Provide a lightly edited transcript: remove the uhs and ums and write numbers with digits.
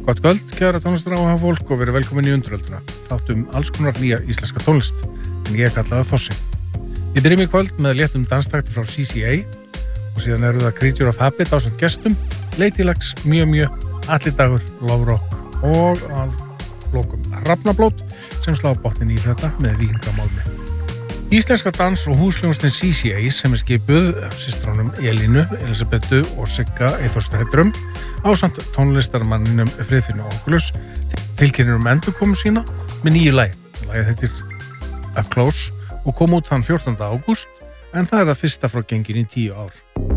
Gott kvöld, kæra tónlistaráhuga fólk og verið velkomin í Undirölduna. Þáttum alls konar nýja íslenska tónlist, en ég kallaði Þossi. Við byrjum í kvöld með léttum danstakti frá CCA og síðan eru það Creature of Habit ásamt gestum, Ladylax, Mjö, Atli Dagur, Love Rock og að lokum Hrafnablót sem slá botnin í þetta með Víkingamálmi. Íslenska dans- og húshljómsveitin CCA sem skipuð systrunum Elínu, Elisabetu og Sigga Eyþórsdætrum ásamt tónlistarmanninum Friðfinni Oculus tilkynnir endurkomu sína með nýju lagi. Lagið heitir Up Close og kom út þann 14. ágúst en það er það fyrsta frá gengin í 10 ár.